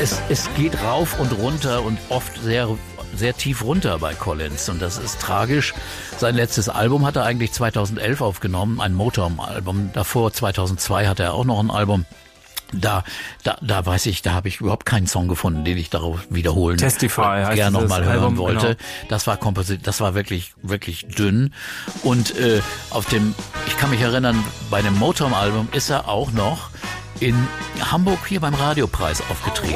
es geht rauf und runter und oft sehr, sehr tief runter bei Collins und das ist tragisch. Sein letztes Album hat er eigentlich 2011 aufgenommen, ein Motown-Album. Davor 2002 hatte er auch noch ein Album. Da weiß ich, da habe ich überhaupt keinen Song gefunden, den ich darauf wiederholen gerne nochmal hören wollte. Genau. Das war wirklich, wirklich dünn. Und ich kann mich erinnern, bei dem Motown-Album ist er auch noch in Hamburg hier beim Radiopreis aufgetreten.